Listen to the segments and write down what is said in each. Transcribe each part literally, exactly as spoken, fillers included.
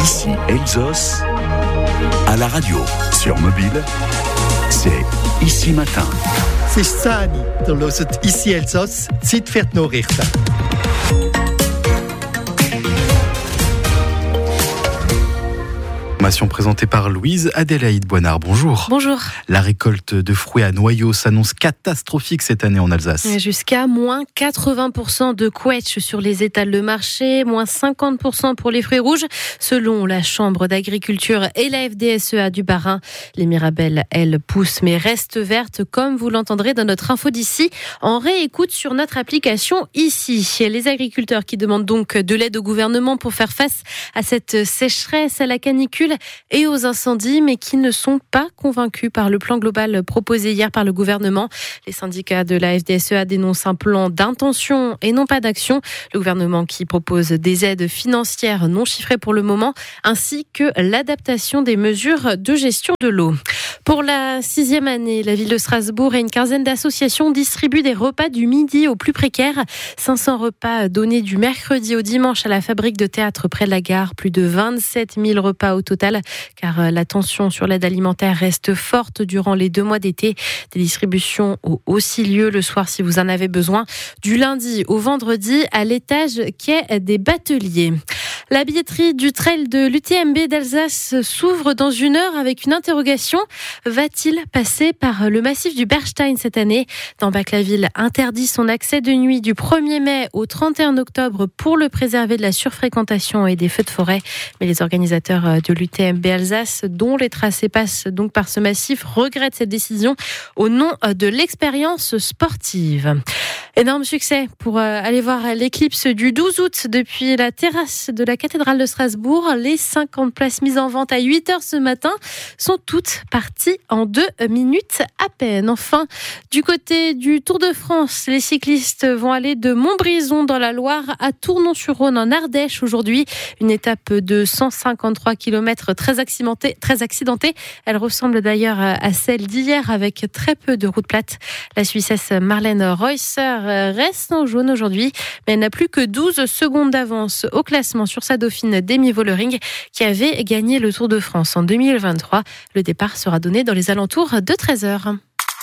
Ici Elsos, à la radio, sur mobile, c'est Ici Matin. C'est Sani, du hört Ici Elsos, Zeit für die Nachrichten. Information présentée par Louise Adélaïde Boinard. Bonjour. Bonjour. La récolte de fruits à noyaux s'annonce catastrophique cette année en Alsace. Jusqu'à moins quatre-vingts pour cent de quetch sur les étals de marché, moins cinquante pour cent pour les fruits rouges, selon la Chambre d'agriculture et la F D S E A du Bas-Rhin. Les mirabelles, elles, poussent mais restent vertes, comme vous l'entendrez dans notre info d'ici, en réécoute sur notre application ici. Les agriculteurs qui demandent donc de l'aide au gouvernement pour faire face à cette sécheresse, à la canicule et aux incendies, mais qui ne sont pas convaincus par le plan global proposé hier par le gouvernement. Les syndicats de la F D S E A dénoncent un plan d'intention et non pas d'action. Le gouvernement qui propose des aides financières non chiffrées pour le moment, ainsi que l'adaptation des mesures de gestion de l'eau. Pour la sixième année, la ville de Strasbourg et une quinzaine d'associations distribuent des repas du midi aux plus précaires. cinq cents repas donnés du mercredi au dimanche à la fabrique de théâtre près de la gare. Plus de vingt-sept mille repas au total, car la tension sur l'aide alimentaire reste forte durant les deux mois d'été. Des distributions ont aussi lieu le soir si vous en avez besoin, du lundi au vendredi à l'étage quai des Bateliers. La billetterie du trail de l'U T M B d'Alsace s'ouvre dans une heure avec une interrogation. Va-t-il passer par le massif du Bergstein cette année ? Dambach, la ville interdit son accès de nuit du premier mai au trente et un octobre pour le préserver de la surfréquentation et des feux de forêt. Mais les organisateurs de l'U T M B Alsace, dont les tracés passent donc par ce massif, regrettent cette décision au nom de l'expérience sportive. Énorme succès pour aller voir l'éclipse du douze août depuis la terrasse de la cathédrale de Strasbourg. Les cinquante places mises en vente à huit heures ce matin sont toutes parties en deux minutes à peine. Enfin, du côté du Tour de France, les cyclistes vont aller de Montbrison dans la Loire à Tournon-sur-Rhône en Ardèche aujourd'hui. Une étape de cent cinquante-trois kilomètres très accidentée, très accidentée. Elle ressemble d'ailleurs à celle d'hier avec très peu de routes plates. La Suissesse Marlène Reusser reste en jaune aujourd'hui, mais elle n'a plus que douze secondes d'avance au classement sur sa dauphine Demi Vollering qui avait gagné le Tour de France en deux mille vingt-trois. Le départ sera donné dans les alentours de treize heures.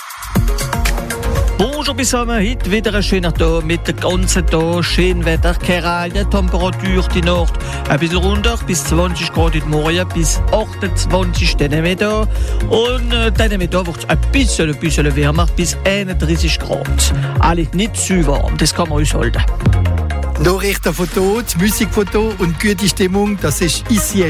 Bonjour zusammen, heute wieder ein schöner Tag mit dem ganzen Tag schön Wetter, keine Temperatur die Nacht ein bisschen runter, bis zwanzig Grad in Morgen, bis achtundzwanzig dann Mittag und äh, dann Mittag wird es ein bisschen, ein bisschen wärmer, bis einunddreißig Grad. Alles nicht zu warm, das kann man aushalten. Nachrichtenfoto, Musikfoto und gute Stimmung, das ist Ici